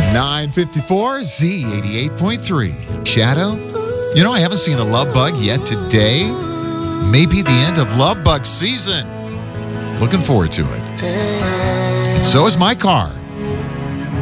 954 Z88.3. Shadow? You know, I haven't seen a love bug yet today. Maybe the end of love bug season. Looking forward to it. And so is my car.